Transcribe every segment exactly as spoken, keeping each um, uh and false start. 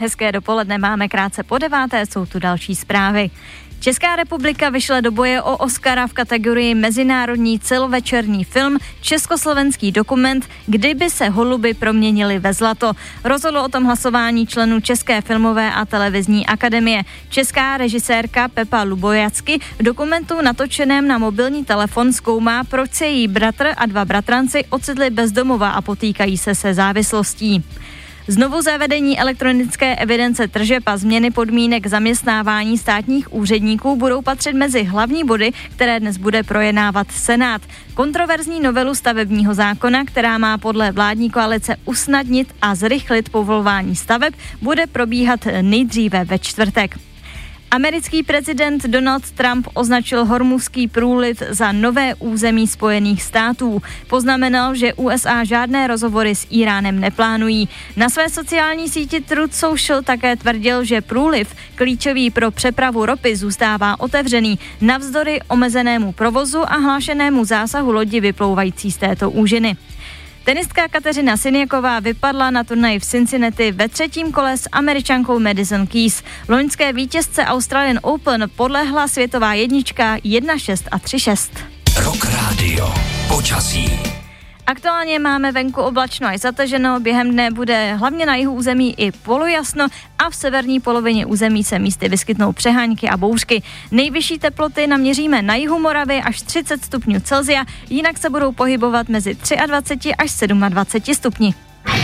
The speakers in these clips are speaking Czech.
Hezké dopoledne, máme krátce po deváté, jsou tu další zprávy. Česká republika vyšle do boje o Oscara v kategorii mezinárodní celovečerní film Československý dokument, kdyby se holuby proměnily ve zlato. Rozhodlo o tom hlasování členů České filmové a televizní akademie. Česká režisérka Pepa Lubojacky v dokumentu natočeném na mobilní telefon zkoumá, proč se její bratr a dva bratranci ocitli bez domova a potýkají se se závislostí. Znovu zavedení elektronické evidence tržeb a změny podmínek zaměstnávání státních úředníků budou patřit mezi hlavní body, které dnes bude projednávat Senát. Kontroverzní novelu stavebního zákona, která má podle vládní koalice usnadnit a zrychlit povolování staveb, bude probíhat nejdříve ve čtvrtek. Americký prezident Donald Trump označil Hormuzský průliv za nové území Spojených států. Poznamenal, že U S A žádné rozhovory s Íránem neplánují. Na své sociální síti Truth Social také tvrdil, že průliv, klíčový pro přepravu ropy, zůstává otevřený navzdory omezenému provozu a hlášenému zásahu lodi vyplouvající z této úžiny. Tenistka Kateřina Siniaková vypadla na turnaji v Cincinnati ve třetím kole s Američankou Madison Keys. Loňské vítězce Australian Open podlehla světová jednička jedna šest a tři šest. Rock Radio. Počasí. Aktuálně máme venku oblačno až zataženo, během dne bude hlavně na jihu území i polojasno a v severní polovině území se místy vyskytnou přehánky a bouřky. Nejvyšší teploty naměříme na jihu Moravy až třicet stupňů Celsia, jinak se budou pohybovat mezi dvacet tři až dvacet sedm stupni.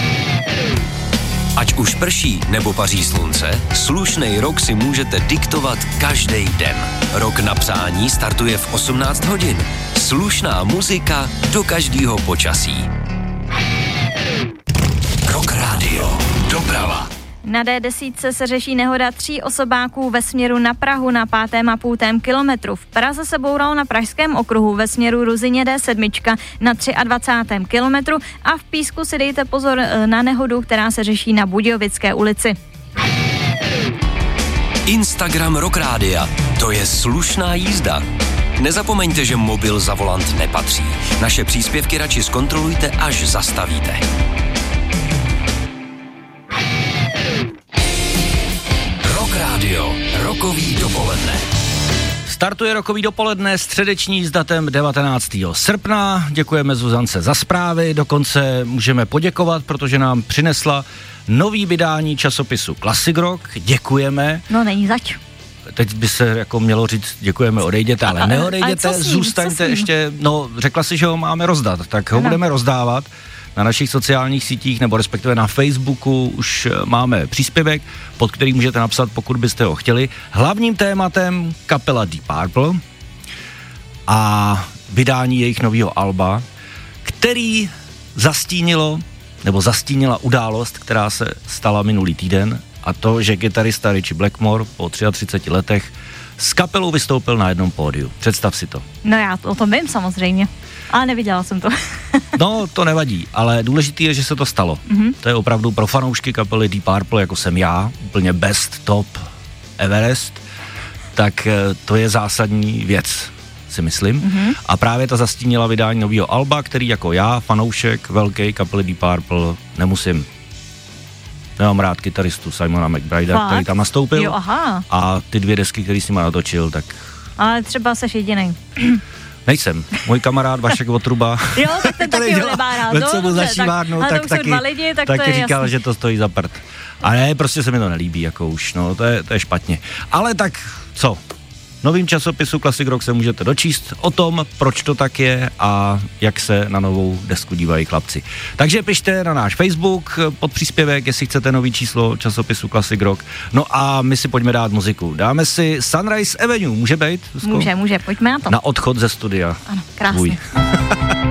Ať už prší nebo paří slunce, slušnej rok si můžete diktovat každý den. Rok na přání startuje v osmnáct hodin. Slušná muzika do každého počasí. Rock Radio. Doprava. Na D deset se řeší nehoda tří osobáků ve směru na Prahu na pátém a půltém kilometru. V Praze se bouralo na pražském okruhu ve směru Ruzyně D sedm na dvacátém třetím kilometru a v Písku si dejte pozor na nehodu, která se řeší na Budějovické ulici. Instagram Rock Rádia. To je slušná jízda. Nezapomeňte, že mobil za volant nepatří. Naše příspěvky radši zkontrolujte, až zastavíte. Rock Radio. Rokový dopoledne. Startuje rokový dopoledne, středeční s datem devatenáctého srpna. Děkujeme Zuzance za zprávy, dokonce můžeme poděkovat, protože nám přinesla nový vydání časopisu Classic Rock. Děkujeme. No není zač. Teď by se jako mělo říct, děkujeme, odejděte, ale neodejděte, ale zůstaňte ještě, no řekla si, že ho máme rozdat, tak ho ano. budeme rozdávat. Na našich sociálních sítích, nebo respektive na Facebooku už máme příspěvek, pod který můžete napsat, pokud byste ho chtěli. Hlavním tématem kapela Deep Purple a vydání jejich nového alba, který zastínilo, nebo zastínila událost, která se stala minulý týden, a to, že kytarista Richie Blackmore po třiatřiceti letech s kapelou vystoupil na jednom pódiu. Představ si to. No já o tom vím samozřejmě, ale neviděla jsem to. No, to nevadí, ale důležitý je, že se to stalo. Mm-hmm. To je opravdu pro fanoušky kapely Deep Purple, jako jsem já, úplně best, top, Everest, tak to je zásadní věc, si myslím. Mm-hmm. A právě ta zastínila vydání nového alba, který jako já, fanoušek velký kapely Deep Purple, nemusím. Nemám rád kytaristu Simona McBridea, který tam nastoupil. Jo, aha. A ty dvě desky, který s nima natočil, tak... Ale třeba seš jedinej. Nejsem. Můj kamarád Vašek Votruba. Jo, tak ten taky ho nemá rád. No, co mu zašívárnu, tak, tak taky, lidi, tak taky to říkal, jasný. že to stojí za prd. A ne, prostě se mi to nelíbí, jako už, no, to je, to je špatně. Ale tak, co? Novým časopisu Classic Rock se můžete dočíst o tom, proč to tak je a jak se na novou desku dívají chlapci. Takže pište na náš Facebook pod příspěvek, jestli chcete nový číslo časopisu Classic Rock. No a my si pojďme dát muziku. Dáme si Sunrise Avenue, může být? Může, může, pojďme na to. Na odchod ze studia. Ano, krásně.